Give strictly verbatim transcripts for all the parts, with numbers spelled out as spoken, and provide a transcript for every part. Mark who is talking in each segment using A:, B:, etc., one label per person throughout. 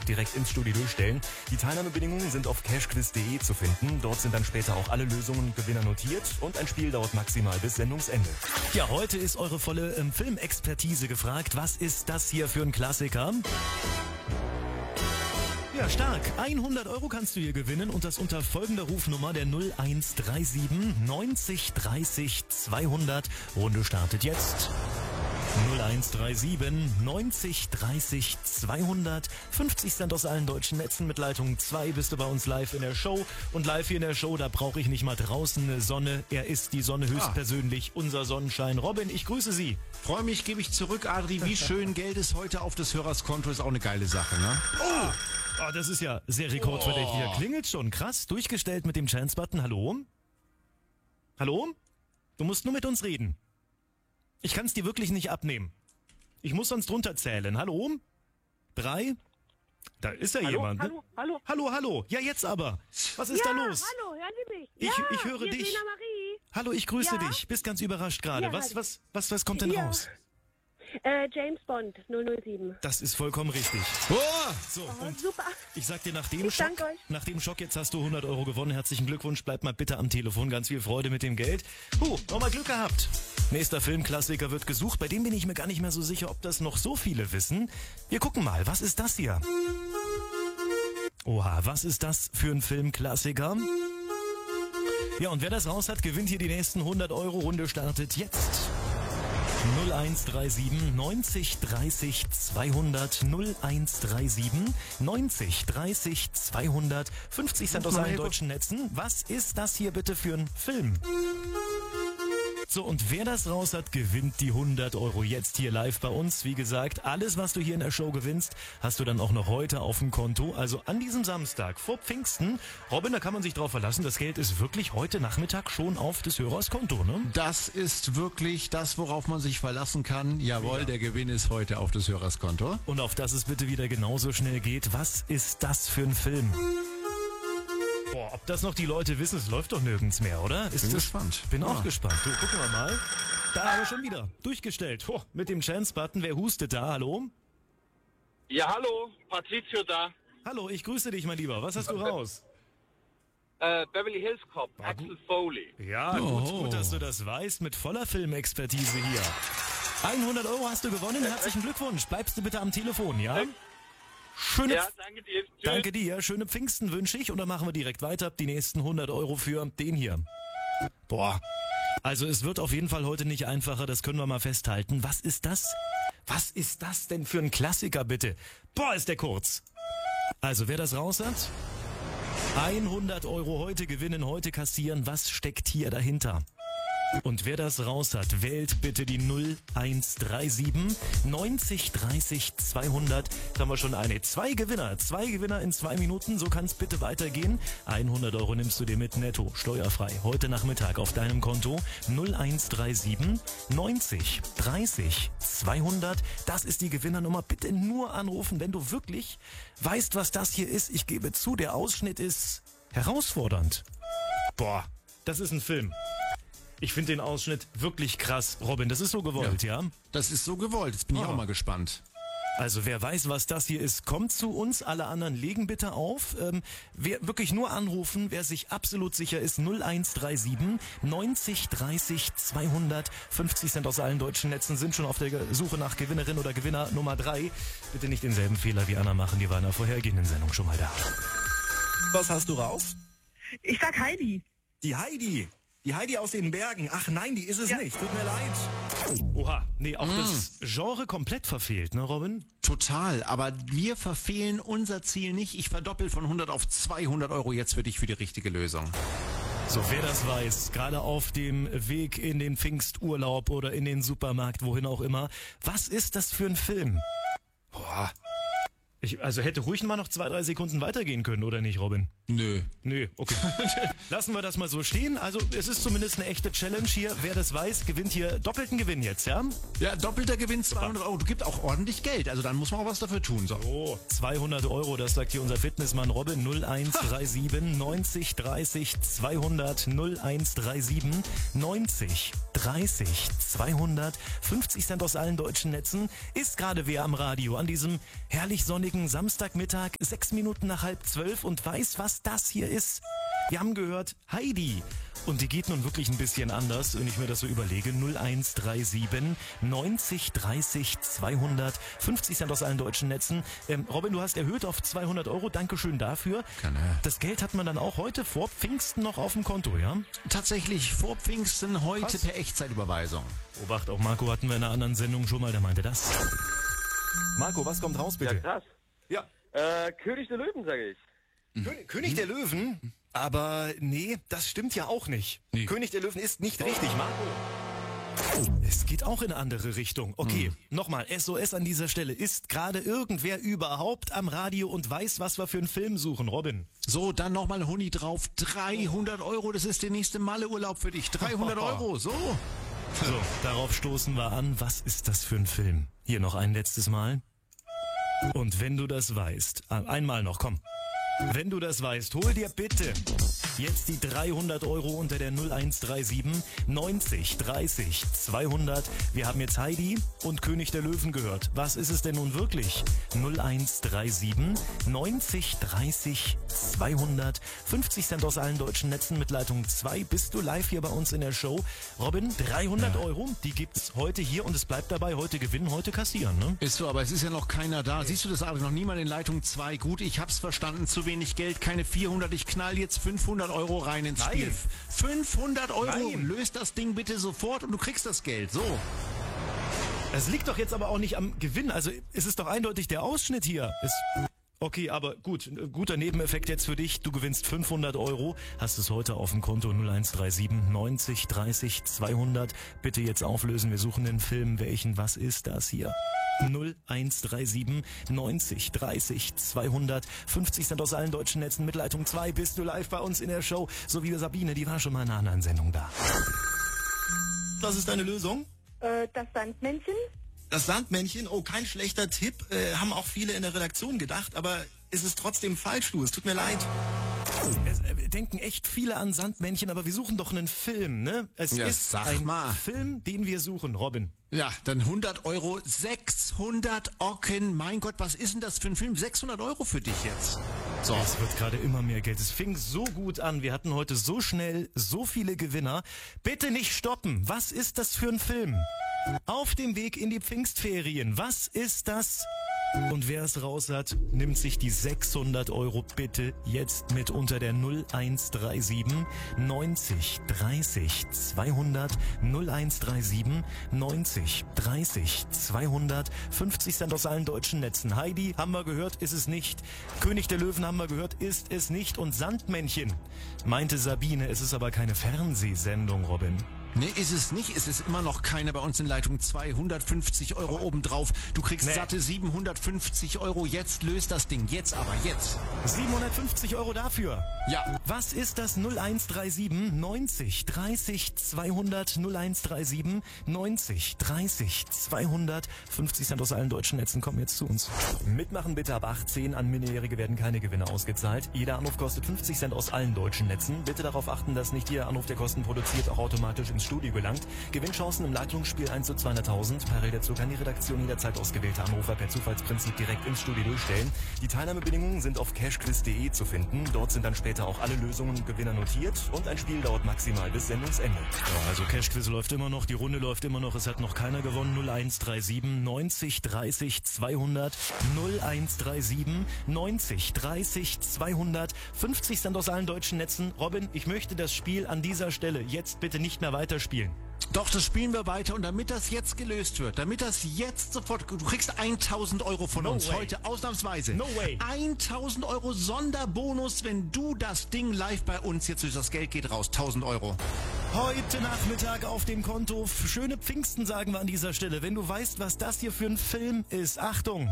A: direkt ins Studio durchstellen. Die Teilnahmebedingungen sind auf cashquiz punkt de zu finden. Dort sind dann später auch alle Lösungen und Gewinner notiert und ein Spiel dauert maximal bis Sendungsende. Ja, heute ist eure volle ähm, Filmexpertise gefragt. Was ist das hier für ein Klassiker? Ja, stark. hundert Euro kannst du hier gewinnen und das unter folgender Rufnummer der null eins drei sieben neunzig dreißig zweihundert. Runde startet jetzt. null eins drei sieben neunzig dreißig zweihundert. fünfzig Cent aus allen deutschen Netzen. Mit Leitung zwei bist du bei uns live in der Show. Und live hier in der Show, da brauche ich nicht mal draußen eine Sonne. Er ist die Sonne höchstpersönlich, ah. unser Sonnenschein. Robin, ich grüße Sie.
B: Freue mich, gebe ich zurück, Adri. Wie schön, Geld ist heute auf des Hörers Konto, ist auch eine geile Sache, ne?
A: Oh! Oh, das ist ja sehr rekordverdächtig. Hier klingelt schon. Krass. Durchgestellt mit dem Chance-Button. Hallo? Hallo? Du musst nur mit uns reden. Ich kann es dir wirklich nicht abnehmen. Ich muss sonst runterzählen. Hallo? Drei? Da ist ja
C: hallo,
A: jemand.
C: Hallo, hallo.
A: Hallo, hallo. Ja, jetzt aber. Was ist
C: ja,
A: da los?
C: Hallo, hören Sie mich?
A: Ich,
C: ja,
A: ich höre
C: hier
A: dich.
C: Ist Lena Marie.
A: Hallo, ich grüße
C: ja?
A: dich. Bist ganz überrascht gerade.
C: Ja,
A: was, was, was, was kommt denn
C: ja.
A: raus?
C: Äh, James Bond null null sieben.
A: Das ist vollkommen richtig.
B: Oh!
A: So,
C: Oh,
A: und
C: super.
A: ich sag dir, nach dem
C: Ich
A: Schock,
C: danke euch.
A: nach dem Schock, jetzt hast du hundert Euro gewonnen. Herzlichen Glückwunsch. Bleib mal bitte am Telefon. Ganz viel Freude mit dem Geld. Puh, nochmal Glück gehabt. Nächster Filmklassiker wird gesucht. Bei dem bin ich mir gar nicht mehr so sicher, ob das noch so viele wissen. Wir gucken mal. Was ist das hier? Oha, was ist das für ein Filmklassiker? Ja, und wer das raus hat, gewinnt hier die nächsten hundert Euro. Runde startet jetzt. null eins drei sieben neunzig dreißig zweihundert. null eins drei sieben neunzig dreißig zweihundert. fünfzig Cent aus allen deutschen Netzen. Was ist das hier bitte für ein Film? So, und wer das raus hat, gewinnt die hundert Euro jetzt hier live bei uns. Wie gesagt, alles, was du hier in der Show gewinnst, hast du dann auch noch heute auf dem Konto. Also an diesem Samstag vor Pfingsten. Robin, da kann man sich drauf verlassen. Das Geld ist wirklich heute Nachmittag schon auf des Hörers Konto, ne?
B: Das ist wirklich das, worauf man sich verlassen kann. Jawohl, ja. Der Gewinn ist heute auf des Hörers Konto.
A: Und auf das es bitte wieder genauso schnell geht. Was ist das für ein Film? Boah, ob das noch die Leute wissen, es läuft doch nirgends mehr, oder? Ist
B: bin
A: das,
B: gespannt.
A: Bin
B: ja.
A: auch gespannt. Du, gucken wir mal. Da haben wir schon wieder durchgestellt. Oh, mit dem Chance-Button. Wer hustet da? Hallo?
D: Ja, hallo. Patrizio da.
A: Hallo, ich grüße dich, mein Lieber. Was hast du raus?
D: Äh, Beverly Hills Cop,
A: War
D: Axel
A: gut.
D: Foley.
A: Ja,
B: Oh.
A: gut, gut, dass du das weißt. Mit voller Filmexpertise hier. hundert Euro hast du gewonnen. Herzlichen Glückwunsch. Bleibst du bitte am Telefon, ja? Schöne
D: Ja, danke dir. Tschüss.
A: Danke dir. Schöne Pfingsten wünsche ich. Und dann machen wir direkt weiter. Die nächsten hundert Euro für den hier. Boah. Also es wird auf jeden Fall heute nicht einfacher. Das können wir mal festhalten. Was ist das? Was ist das denn für ein Klassiker, bitte? Boah, ist der kurz. Also wer das raus hat? hundert Euro heute gewinnen, heute kassieren. Was steckt hier dahinter? Und wer das raus hat, wählt bitte die null eins drei sieben neunzig dreißig zweihundert. Da haben wir schon eine. Zwei Gewinner. Zwei Gewinner in zwei Minuten. So kann es bitte weitergehen. hundert Euro nimmst du dir mit netto, steuerfrei. Heute Nachmittag auf deinem Konto. null eins drei sieben neunzig dreißig zweihundert. Das ist die Gewinnernummer. Bitte nur anrufen, wenn du wirklich weißt, was das hier ist. Ich gebe zu, der Ausschnitt ist herausfordernd. Boah, das ist ein Film. Ich finde den Ausschnitt wirklich krass. Robin, das ist so gewollt, ja? ja?
B: Das ist so gewollt. Jetzt bin ich
A: Oh.
B: auch mal gespannt.
A: Also wer weiß, was das hier ist, kommt zu uns. Alle anderen legen bitte auf. Ähm, wer wirklich nur anrufen, wer sich absolut sicher ist, null eins drei sieben neunzig dreißig zweihundert. fünfzig Cent aus allen deutschen Netzen sind schon auf der Suche nach Gewinnerin oder Gewinner Nummer drei. Bitte nicht denselben Fehler wie Anna machen, die war in der vorhergehenden Sendung schon mal da. Was hast du raus?
E: Ich sag Heidi.
A: Die Heidi. Die Heidi aus den Bergen. Ach nein, die ist es ja. nicht. Tut mir leid. Oha, nee, auch mm. das Genre komplett verfehlt, ne, Robin?
B: Total, aber wir verfehlen unser Ziel nicht. Ich verdoppel von hundert auf zweihundert Euro jetzt für dich für die richtige Lösung.
A: So, wer das weiß, gerade auf dem Weg in den Pfingsturlaub oder in den Supermarkt, wohin auch immer. Was ist das für ein Film? Boah. Ich, also hätte ruhig mal noch zwei, drei Sekunden weitergehen können, oder nicht, Robin?
B: Nö.
A: Nö, okay. Lassen wir das mal so stehen. Also es ist zumindest eine echte Challenge hier. Wer das weiß, gewinnt hier doppelten Gewinn jetzt, ja?
B: Ja, doppelter Gewinn zweihundert Euro. Du gibst auch ordentlich Geld, also dann muss man auch was dafür tun. So.
A: Oh, zweihundert Euro, das sagt hier unser Fitnessmann Robin. null eins drei sieben neunzig dreißig zweihundert. null eins drei sieben neunzig dreißig zweihundert. fünfzig Cent aus allen deutschen Netzen. Ist gerade wer am Radio an diesem herrlich sonnigen sonnigen Samstagmittag, sechs Minuten nach halb zwölf und weiß, was das hier ist. Wir haben gehört Heidi. Und die geht nun wirklich ein bisschen anders, wenn ich mir das so überlege. null eins drei sieben neunzig dreißig zweihundert, fünfzig Cent aus allen deutschen Netzen. Ähm, Robin, du hast erhöht auf zweihundert Euro. Dankeschön dafür.
B: Gerne.
A: Das Geld hat man dann auch heute vor Pfingsten noch auf dem Konto, ja?
B: Tatsächlich vor Pfingsten heute
A: Was?
B: per Echtzeitüberweisung.
A: Obacht, auch Marco hatten wir in einer anderen Sendung schon mal, der meinte das. Marco, was kommt raus, bitte?
F: Ja, krass.
A: Ja.
F: Äh, König der Löwen, sage ich.
A: König, König der Löwen? Aber nee, das stimmt ja auch nicht.
B: Nee.
A: König der Löwen ist nicht richtig, Marco. Es geht auch in eine andere Richtung. Okay, hm. nochmal, S O S an dieser Stelle. Ist gerade irgendwer überhaupt am Radio und weiß, was wir für einen Film suchen, Robin?
B: So, dann nochmal ein Huni drauf. dreihundert Euro, das ist der nächste Malle-Urlaub für dich. dreihundert Euro, so.
A: So, darauf stoßen wir an. Was ist das für ein Film? Hier noch ein letztes Mal. Und wenn du das weißt, einmal noch, komm. Wenn du das weißt, hol dir bitte jetzt die dreihundert Euro unter der null eins drei sieben neunzig dreißig zweihundert. Wir haben jetzt Heidi und König der Löwen gehört. Was ist es denn nun wirklich? null eins drei sieben neunzig dreißig zweihundert. fünfzig Cent aus allen deutschen Netzen mit Leitung zwei. Bist du live hier bei uns in der Show? Robin, dreihundert ja. Euro, die gibt's heute hier und es bleibt dabei, heute gewinnen, heute kassieren, ne?
B: Ist so, aber es ist ja noch keiner da. Siehst du das, Adrian? Noch niemand in Leitung zwei. Gut, ich hab's verstanden. Zu wenig Geld, keine vierhundert. Ich knall jetzt fünfhundert Euro rein ins
A: Nein.
B: Spiel. fünfhundert Euro.
A: Nein.
B: Löst das Ding bitte sofort und du kriegst das Geld. So.
A: Es liegt doch jetzt aber auch nicht am Gewinn. Also es ist doch eindeutig der Ausschnitt hier. Es okay, aber gut. Guter Nebeneffekt jetzt für dich. Du gewinnst fünfhundert Euro. Hast es heute auf dem Konto null eins drei sieben neunzig dreißig zweihundert. Bitte jetzt auflösen. Wir suchen den Film. Welchen? Was ist das hier? null eins drei sieben neunzig dreißig zweihundert. fünfzig Cent aus allen deutschen Netzen mit Leitung zwei. Bist du live bei uns in der Show? So wie Sabine, die war schon mal in einer anderen Sendung da. Was ist deine Lösung?
C: Äh, das Sandmännchen?
A: Das Sandmännchen? Oh, kein schlechter Tipp. Äh, haben auch viele in der Redaktion gedacht, aber ist es trotzdem falsch, du. Es tut mir leid. Es äh, denken echt viele an Sandmännchen, aber wir suchen doch einen Film, ne? Es
B: Ja,
A: ist
B: sag
A: ein
B: mal.
A: Film, den wir suchen, Robin.
B: Ja, dann hundert Euro, sechshundert Ocken. Mein Gott, was ist denn das für ein Film? sechshundert Euro für dich jetzt. So.
A: Es wird gerade immer mehr Geld. Es fing so gut an. Wir hatten heute so schnell so viele Gewinner. Bitte nicht stoppen. Was ist das für ein Film? Auf dem Weg in die Pfingstferien. Was ist das? Und wer es raus hat, nimmt sich die sechshundert Euro bitte jetzt mit unter der null eins drei sieben neunzig dreißig zweihundert. null eins drei sieben neunzig dreißig zweihundert. fünfzig Cent aus allen deutschen Netzen. Heidi, haben wir gehört, ist es nicht. König der Löwen, haben wir gehört, ist es nicht. Und Sandmännchen, meinte Sabine, es ist aber keine Fernsehsendung, Robin.
B: Nee, ist es nicht. Es ist immer noch keiner bei uns in Leitung zwei. hundertfünfzig Euro obendrauf. Du kriegst
A: Nee.
B: satte siebenhundertfünfzig Euro. Jetzt löst das Ding. Jetzt aber, jetzt.
A: siebenhundertfünfzig Euro dafür.
B: Ja.
A: Was ist das? null eins drei sieben neunzig dreißig zweihundert. null eins drei sieben neunzig dreißig zweihundert. fünfzig Cent aus allen deutschen Netzen kommen jetzt zu uns. Mitmachen bitte ab achtzehn. An Minderjährige werden keine Gewinne ausgezahlt. Jeder Anruf kostet fünfzig Cent aus allen deutschen Netzen. Bitte darauf achten, dass nicht jeder Anruf, der Kosten produziert, auch automatisch ins Studio gelangt. Gewinnchancen im Leitungsspiel eins zu zweihunderttausend. Parallel dazu kann die Redaktion jederzeit ausgewählte Anrufer per Zufallsprinzip direkt ins Studio durchstellen. Die Teilnahmebedingungen sind auf cashquiz punkt de zu finden. Dort sind dann später auch alle Lösungen und Gewinner notiert und ein Spiel dauert maximal bis Sendungsende. Ja, also Cashquiz läuft immer noch, die Runde läuft immer noch. Es hat noch keiner gewonnen. null eins drei sieben neunzig dreißig zweihundert. null eins drei sieben neunzig dreißig zweihundert. fünfzig Cent aus allen deutschen Netzen. Robin, ich möchte das Spiel an dieser Stelle jetzt bitte nicht mehr weiterspielen.
B: Doch, das spielen wir weiter. Und damit das jetzt gelöst wird, damit das jetzt sofort, du kriegst tausend Euro von
A: No
B: uns
A: way.
B: heute ausnahmsweise.
A: No way.
B: tausend Euro Sonderbonus, wenn du das Ding live bei uns jetzt durch das Geld geht raus. tausend Euro.
A: Heute Nachmittag auf dem Konto. Schöne Pfingsten sagen wir an dieser Stelle. Wenn du weißt, was das hier für ein Film ist. Achtung,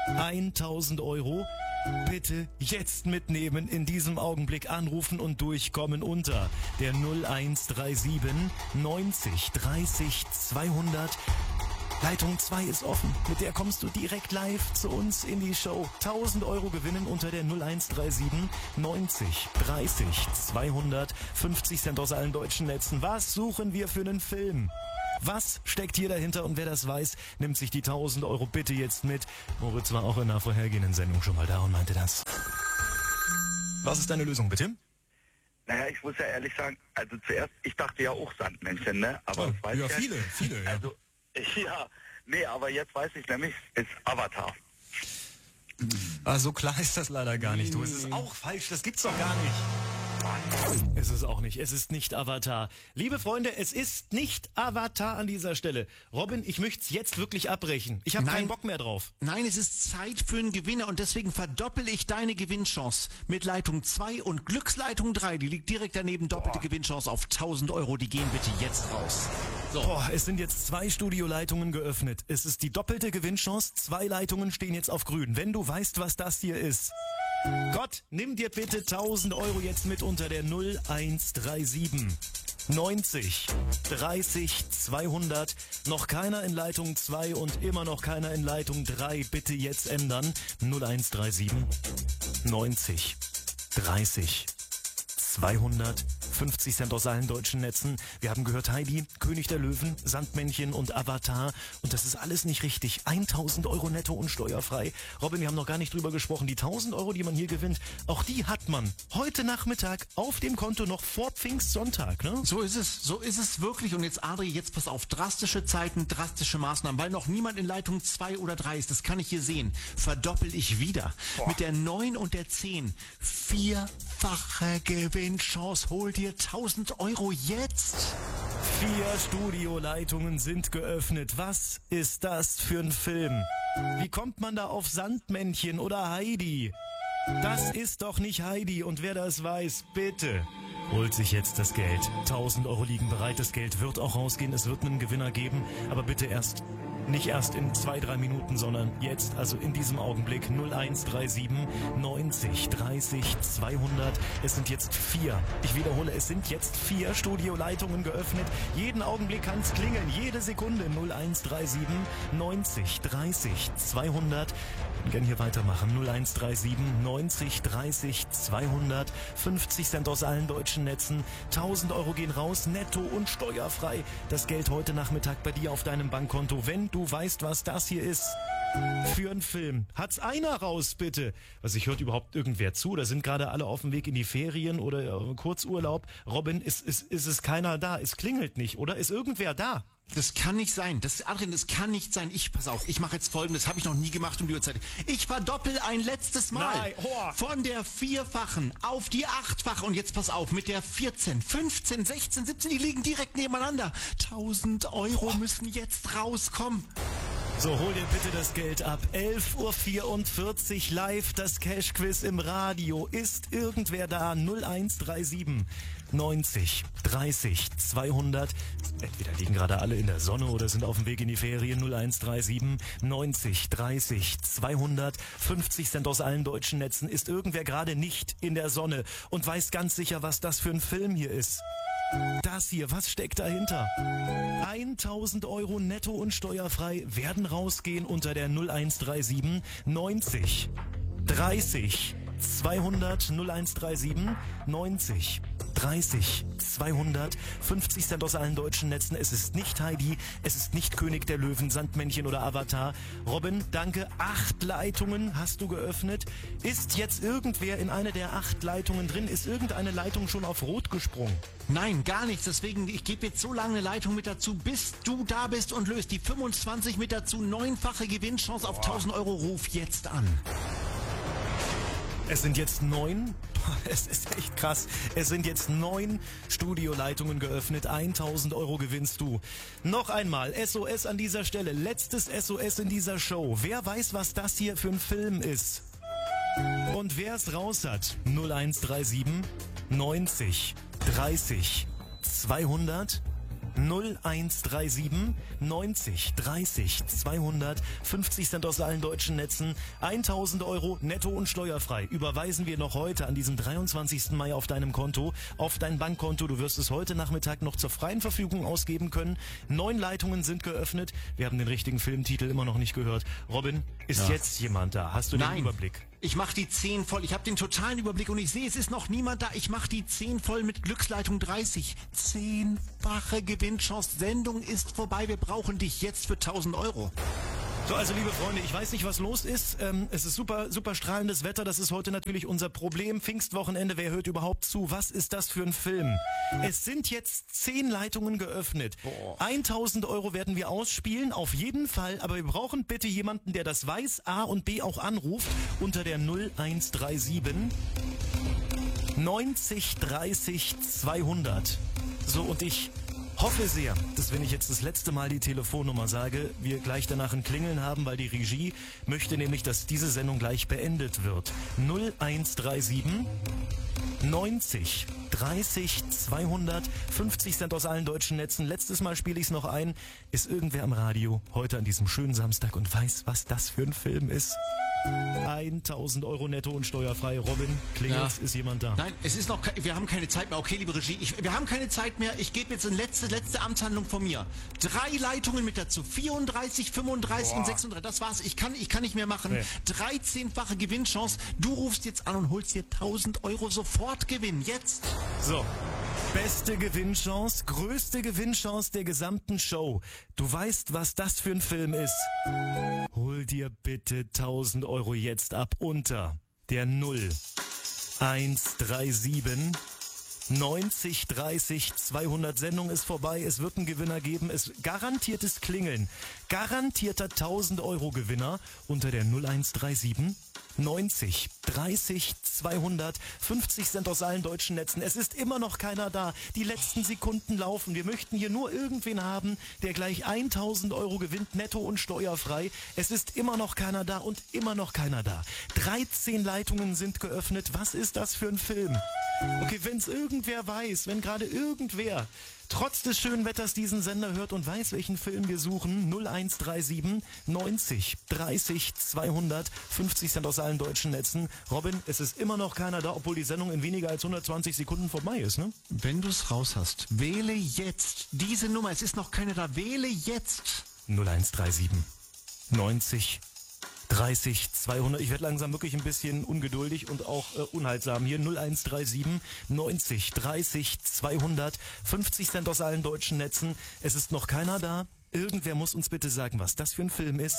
A: tausend Euro. Bitte jetzt mitnehmen, in diesem Augenblick anrufen und durchkommen unter der null eins drei sieben neunzig dreißig zweihundert. Leitung zwei ist offen, mit der kommst du direkt live zu uns in die Show. tausend Euro gewinnen unter der null eins drei sieben neunzig dreißig zweihundert. fünfzig Cent aus allen deutschen Netzen. Was suchen wir für einen Film? Was steckt hier dahinter und wer das weiß, nimmt sich die tausend Euro bitte jetzt mit. Moritz war auch in einer vorhergehenden Sendung schon mal da und meinte das. Was ist deine Lösung, bitte?
G: Naja, ich muss ja ehrlich sagen, also zuerst, ich dachte ja auch Sandmännchen, ne? Aber
A: Oh,
G: das weiß
A: ja,
G: ich
A: viele, viele, ja.
G: Also, ja, nee, aber jetzt weiß ich nämlich, ist Avatar.
A: Ah, so klar ist das leider gar nicht. Du, es ist auch falsch, das gibt's doch gar nicht. Es ist auch nicht, es ist nicht Avatar. Liebe Freunde, es ist nicht Avatar an dieser Stelle. Robin, ich möchte es jetzt wirklich abbrechen. Ich habe keinen Bock mehr drauf.
B: Nein, es ist Zeit für einen Gewinner und deswegen verdoppel ich deine Gewinnchance mit Leitung zwei und Glücksleitung drei. Die liegt direkt daneben, doppelte Gewinnchance auf tausend Euro. Die gehen bitte jetzt raus.
A: So. Boah, es sind jetzt zwei Studioleitungen geöffnet. Es ist die doppelte Gewinnchance. Zwei Leitungen stehen jetzt auf grün. Wenn du weißt, was das hier ist. Gott, nimm dir bitte tausend Euro jetzt mit unter der null eins drei sieben neunzig dreißig zweihundert. Noch keiner in Leitung zwei und immer noch keiner in Leitung drei. Bitte jetzt ändern. null eins drei sieben neunzig dreißig zweihundert. fünfzig Cent aus allen deutschen Netzen. Wir haben gehört Heidi, König der Löwen, Sandmännchen und Avatar. Und das ist alles nicht richtig. tausend Euro netto und steuerfrei. Robin, wir haben noch gar nicht drüber gesprochen. Die tausend Euro, die man hier gewinnt, auch die hat man heute Nachmittag auf dem Konto noch vor Pfingstsonntag, ne?
B: So ist es, so ist es wirklich. Und jetzt, Adri, jetzt pass auf, drastische Zeiten, drastische Maßnahmen, weil noch niemand in Leitung zwei oder drei ist, das kann ich hier sehen. Verdoppel ich wieder. Boah. Mit der neun und der zehn. Vierfache Gewinnchance. Hol dir tausend Euro jetzt.
A: Vier Studioleitungen sind geöffnet. Was ist das für ein Film? Wie kommt man da auf Sandmännchen oder Heidi? Das ist doch nicht Heidi. Und wer das weiß, bitte holt sich jetzt das Geld. tausend Euro liegen bereit. Das Geld wird auch rausgehen. Es wird einen Gewinner geben. Aber bitte erst, nicht erst in zwei, drei Minuten, sondern jetzt, also in diesem Augenblick. null eins drei sieben neunzig dreißig zweihundert. Es sind jetzt vier. Ich wiederhole, es sind jetzt vier Studioleitungen geöffnet. Jeden Augenblick kann es klingeln. Jede Sekunde. null eins drei sieben neunzig dreißig zweihundert. Ich kann hier weitermachen. null eins drei sieben neunzig dreißig zweihundert. fünfzig Cent aus allen deutschen Netzen. tausend Euro gehen raus, netto und steuerfrei. Das Geld heute Nachmittag bei dir auf deinem Bankkonto. Wenn du weißt, was das hier ist. Für einen Film. Hat's einer raus, bitte? Was, ich hört überhaupt irgendwer zu? Da sind gerade alle auf dem Weg in die Ferien oder äh, Kurzurlaub. Robin, ist, ist, ist es keiner da? Es klingelt nicht, oder? Ist irgendwer da?
B: Das kann nicht sein. Das, Adrian, das kann nicht sein. Ich, pass auf, ich mache jetzt Folgendes. Habe ich noch nie gemacht um die Uhrzeit. Ich verdoppel ein letztes Mal.
A: Nein, oh.
B: Von der vierfachen auf die achtfache. Und jetzt pass auf, mit der vierzehn, fünfzehn, sechzehn, siebzehn, die liegen direkt nebeneinander. tausend Euro oh. müssen jetzt rauskommen.
A: So, hol dir bitte das Geld ab. elf Uhr vierundvierzig live, das Cash-Quiz im Radio. Ist irgendwer da? null eins drei sieben neunzig dreißig zweihundert. Entweder liegen gerade alle in der Sonne oder sind auf dem Weg in die Ferien. null eins drei sieben neunzig dreißig zweihundert. fünfzig Cent aus allen deutschen Netzen. Ist irgendwer gerade nicht in der Sonne und weiß ganz sicher, was das für ein Film hier ist? Das hier, was steckt dahinter? tausend Euro netto und steuerfrei werden rausgehen unter der null eins drei sieben neunzig dreißig zweihundert. null eins drei sieben neunzig dreißig zweihundert. fünfzig Cent aus allen deutschen Netzen. Es ist nicht Heidi, es ist nicht König der Löwen, Sandmännchen oder Avatar. Robin, danke. Acht Leitungen hast du geöffnet. Ist jetzt irgendwer in eine der acht Leitungen drin? Ist irgendeine Leitung schon auf Rot gesprungen?
B: Nein, gar nichts. Deswegen, ich gebe jetzt so lange eine Leitung mit dazu, bis du da bist und löst die fünfundzwanzig mit dazu. Neunfache Gewinnchance auf tausend Euro. Ruf jetzt an.
A: Es sind jetzt neun, es ist echt krass, es sind jetzt neun Studioleitungen geöffnet, tausend Euro gewinnst du. Noch einmal, S O S an dieser Stelle, letztes S O S in dieser Show. Wer weiß, was das hier für ein Film ist? Und wer es raus hat, null eins drei sieben neunzig dreißig zweihundert. null eins drei sieben neunzig dreißig zweihundert. fünfzig Cent aus allen deutschen Netzen. tausend Euro netto und steuerfrei überweisen wir noch heute an diesem dreiundzwanzigsten Mai auf deinem Konto, auf dein Bankkonto. Du wirst es heute Nachmittag noch zur freien Verfügung ausgeben können. Neun Leitungen sind geöffnet. Wir haben den richtigen Filmtitel immer noch nicht gehört. Robin, ist
B: ja.
A: jetzt jemand da? Hast du
B: Nein.
A: den Überblick?
B: Ich mach die zehn voll. Ich habe den totalen Überblick und ich sehe, es ist noch niemand da. Ich mach die zehn voll mit Glücksleitung dreißig. Zehnfache Gewinnchance. Sendung ist vorbei. Wir brauchen dich jetzt für tausend Euro.
A: So, also liebe Freunde, ich weiß nicht, was los ist. Ähm, es ist super, super strahlendes Wetter. Das ist heute natürlich unser Problem. Pfingstwochenende, wer hört überhaupt zu? Was ist das für ein Film? Es sind jetzt zehn Leitungen geöffnet. Boah. tausend Euro werden wir ausspielen, auf jeden Fall. Aber wir brauchen bitte jemanden, der das weiß, A und B auch anruft, unter der null eins drei sieben neunzig dreißig zweihundert. So, und ich hoffe sehr, dass wenn ich jetzt das letzte Mal die Telefonnummer sage, wir gleich danach ein Klingeln haben, weil die Regie möchte nämlich, dass diese Sendung gleich beendet wird. null eins drei sieben neunzig dreißig zweihundert, fünfzig Cent aus allen deutschen Netzen. Letztes Mal spiele ich es noch ein. Ist irgendwer am Radio heute an diesem schönen Samstag und weiß, was das für ein Film ist? tausend Euro netto und steuerfrei. Robin, klingelt, ja. Ist jemand da?
B: Nein, es ist noch, wir haben keine Zeit mehr. Okay, liebe Regie, ich, wir haben keine Zeit mehr. Ich gebe jetzt eine letzte, letzte Amtshandlung von mir. Drei Leitungen mit dazu. vierunddreißig, fünfunddreißig Boah. Und sechsunddreißig. Das war's. Ich kann, ich kann nicht mehr machen. Nee. dreizehnfache Gewinnchance. Du rufst jetzt an und holst dir tausend Euro sofort Gewinn. Jetzt.
A: So. Beste Gewinnchance, größte Gewinnchance der gesamten Show. Du weißt, was das für ein Film ist. Hol dir bitte tausend Euro jetzt ab unter der null eins drei sieben neunzig dreißig zweihundert. Sendung ist vorbei, es wird einen Gewinner geben, es garantiertes Klingeln. Garantierter tausend Euro Gewinner unter der null eins drei sieben neunzig dreißig zweihundert, fünfzig Cent aus allen deutschen Netzen. Es ist immer noch keiner da. Die letzten Sekunden laufen. Wir möchten hier nur irgendwen haben, der gleich tausend Euro gewinnt, netto und steuerfrei. Es ist immer noch keiner da und immer noch keiner da. dreizehn Leitungen sind geöffnet. Was ist das für ein Film? Okay, wenn es irgendwer weiß, wenn gerade irgendwer trotz des schönen Wetters diesen Sender hört und weiß, welchen Film wir suchen, null eins drei sieben neunzig dreißig zweihundert, fünfzig Cent aus allen deutschen Netzen. Robin, es ist immer noch keiner da, obwohl die Sendung in weniger als hundertzwanzig Sekunden vorbei ist, ne?
B: Wenn du es raus hast, wähle jetzt diese Nummer. Es ist noch keiner da. Wähle jetzt.
A: null eins drei sieben neunzig dreißig zweihundert. Ich werde langsam wirklich ein bisschen ungeduldig und auch äh, unhaltsam hier. null eins drei sieben neunzig dreißig zweihundert, fünfzig Cent aus allen deutschen Netzen. Es ist noch keiner da. Irgendwer muss uns bitte sagen, was das für ein Film ist.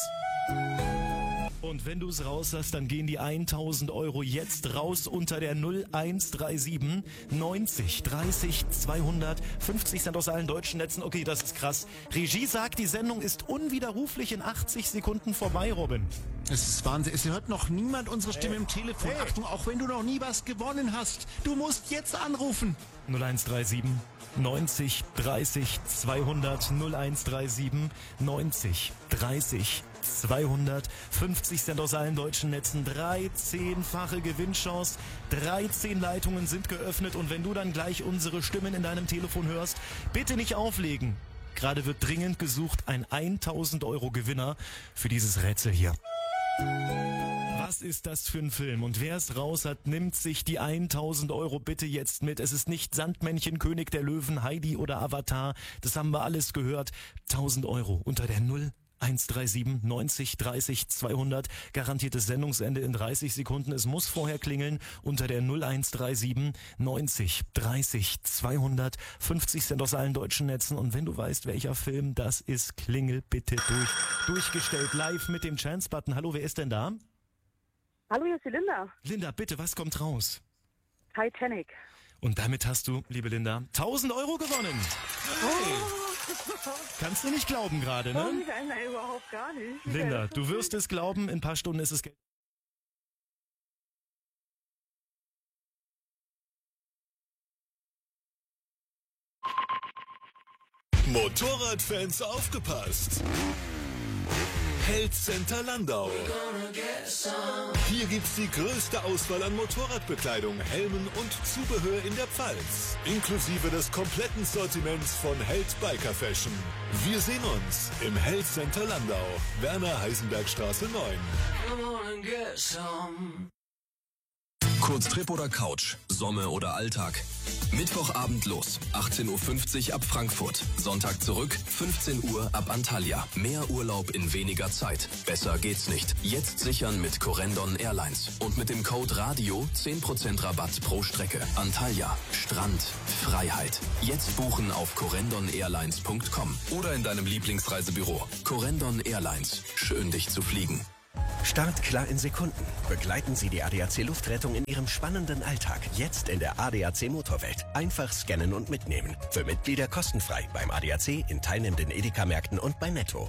A: Und wenn du es raus hast, dann gehen die tausend Euro jetzt raus unter der null eins drei sieben neunzig dreißig zweihundert, fünfzig Cent aus allen deutschen Netzen. Okay, das ist krass. Regie sagt, die Sendung ist unwiderruflich in achtzig Sekunden vorbei, Robin.
B: Es ist Wahnsinn. Es hört noch niemand unsere Stimme hey. im Telefon.
A: Hey.
B: Achtung, auch wenn du noch nie was gewonnen hast. Du musst jetzt anrufen.
A: null eins drei sieben neunzig dreißig zweihundert, null eins drei sieben neunzig dreißig zweihundert, fünfzig Cent aus allen deutschen Netzen, dreizehnfache Gewinnchance, dreizehn Leitungen sind geöffnet und wenn du dann gleich unsere Stimmen in deinem Telefon hörst, bitte nicht auflegen. Gerade wird dringend gesucht ein tausend Euro Gewinner für dieses Rätsel hier. Was ist das für ein Film? Und wer es raus hat, nimmt sich die tausend Euro bitte jetzt mit. Es ist nicht Sandmännchen, König der Löwen, Heidi oder Avatar. Das haben wir alles gehört. tausend Euro unter der null eins drei sieben neunzig dreißig zweihundert. Garantiertes Sendungsende in dreißig Sekunden. Es muss vorher klingeln unter der null eins drei sieben neunzig dreißig zweihundert. fünfzig Cent aus allen deutschen Netzen. Und wenn du weißt, welcher Film das ist, klingel bitte durch. Durchgestellt live mit dem Chance-Button. Hallo, wer ist denn da?
C: Hallo, hier ist die Linda.
A: Linda, bitte, was kommt raus?
C: Titanic.
A: Und damit hast du, liebe Linda, tausend Euro gewonnen. Hey. Kannst du nicht glauben gerade, ne?
C: Nein, nein, überhaupt gar nicht.
A: Linda, du wirst es glauben, in ein paar Stunden ist es Geld.
H: Motorradfans aufgepasst! Heldcenter Landau. Hier gibt's die größte Auswahl an Motorradbekleidung, Helmen und Zubehör in der Pfalz. Inklusive des kompletten Sortiments von Held Biker Fashion. Wir sehen uns im Heldcenter Landau, Werner-Heisenberg-Straße neun.
I: Kurztrip oder Couch, Sommer oder Alltag. Mittwochabend los, achtzehn Uhr fünfzig ab Frankfurt. Sonntag zurück, fünfzehn Uhr ab Antalya. Mehr Urlaub in weniger Zeit. Besser geht's nicht. Jetzt sichern mit Corendon Airlines. Und mit dem Code RADIO zehn Prozent Rabatt pro Strecke. Antalya, Strand, Freiheit. Jetzt buchen auf corendon airlines punkt com oder in deinem Lieblingsreisebüro. Corendon Airlines. Schön, dich zu fliegen.
J: Start klar in Sekunden. Begleiten Sie die A D A C Luftrettung in Ihrem spannenden Alltag. Jetzt in der A D A C Motorwelt. Einfach scannen und mitnehmen. Für Mitglieder kostenfrei beim A D A C, in teilnehmenden Edeka-Märkten und bei Netto.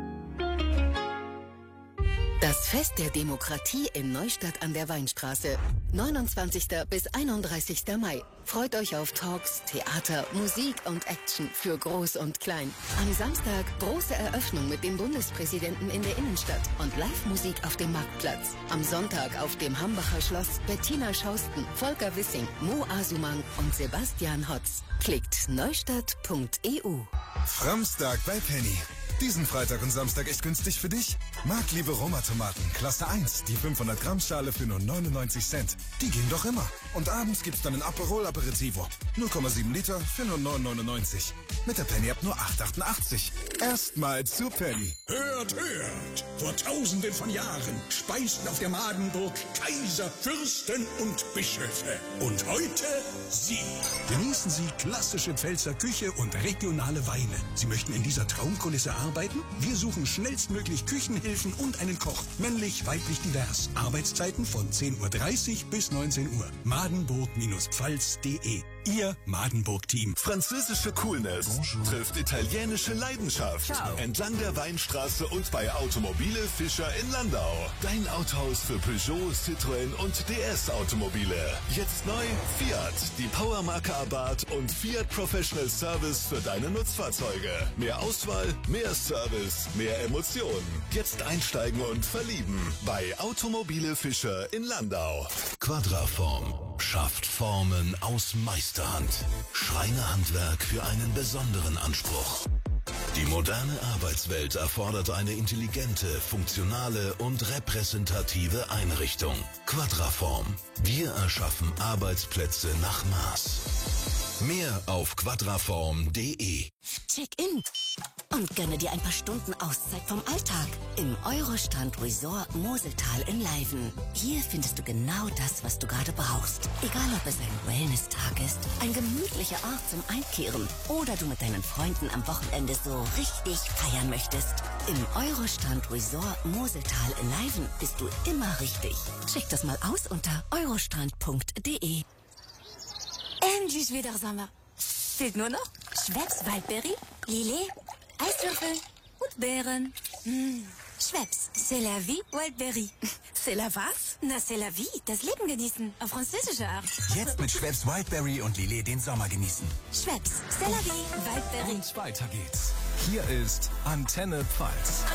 K: Das Fest der Demokratie in Neustadt an der Weinstraße. neunundzwanzigsten bis einunddreißigsten Mai. Freut euch auf Talks, Theater, Musik und Action für Groß und Klein. Am Samstag große Eröffnung mit dem Bundespräsidenten in der Innenstadt und Live-Musik auf dem Marktplatz. Am Sonntag auf dem Hambacher Schloss Bettina Schausten, Volker Wissing, Mo Asumang und Sebastian Hotz. Klickt neustadt punkt e u.
L: Framstag bei Penny. Diesen Freitag und Samstag echt günstig für dich? Marktliebe Roma-Tomaten, Klasse eins, die fünfhundert Gramm Schale für nur neunundneunzig Cent. Die gehen doch immer. Und abends gibt's dann ein Aperol Aperitivo. null Komma sieben Liter für nur neun neunundneunzig. Mit der Penny App nur acht achtundachtzig. Erstmal zu Penny.
M: Hört, hört! Vor tausenden von Jahren speisten auf der Madenburg Kaiser, Fürsten und Bischöfe. Und heute Sie. Genießen Sie klassische Pfälzer Küche und regionale Weine. Sie möchten in dieser Traumkulisse arbeiten? Wir suchen schnellstmöglich Küchenhilfen und einen Koch. Männlich, weiblich, divers. Arbeitszeiten von zehn Uhr dreißig bis neunzehn Uhr. madenburg Pfalz punkt de. Ihr Madenburg-Team.
H: Französische Coolness Bonjour. Trifft italienische Leidenschaft.
M: Ciao.
H: Entlang der Weinstraße und bei Automobile Fischer in Landau. Dein Autohaus für Peugeot, Citroën und D S-Automobile. Jetzt neu Fiat, die Powermarke Abarth und Fiat Professional Service für deine Nutzfahrzeuge. Mehr Auswahl, mehr Service, mehr Emotionen. Jetzt einsteigen und verlieben bei Automobile Fischer in Landau.
N: Quadraform schafft Formen aus Meisterhand. Schreinerhandwerk für einen besonderen Anspruch. Die moderne Arbeitswelt erfordert eine intelligente, funktionale und repräsentative Einrichtung. Quadraform. Wir erschaffen Arbeitsplätze nach Maß. Mehr auf quadraform punkt de.
O: Check-in und gönne dir ein paar Stunden Auszeit vom Alltag im Eurostrand Resort Moseltal in Leiven. Hier findest du genau das, was du gerade brauchst. Egal, ob es ein Wellness-Tag ist, ein gemütlicher Ort zum Einkehren oder du mit deinen Freunden am Wochenende so richtig feiern möchtest. Im Eurostrand Resort Moseltal in Leiven bist du immer richtig. Check das mal aus unter eurostrand punkt de. Endlich wieder Sommer. Fehlt nur noch Schweppes Waldberry, Lillet, Eiswürfel und Beeren. Mmh. Schweppes, c'est la vie, Waldberry. C'est la was? Na, c'est la vie, das Leben genießen, auf französische Art.
P: Jetzt mit Schweppes Wildberry und Lillet den Sommer genießen.
O: Schweppes, c'est la vie, Waldberry.
P: Und weiter geht's. Hier ist Antenne Pfalz.